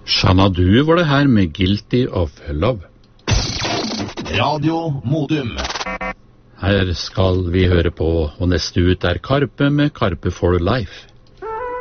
Xanadu var det her med Guilty of Love. Radio Modum. Her skal vi høre på, og neste ut er Karpe med Karpe for Life.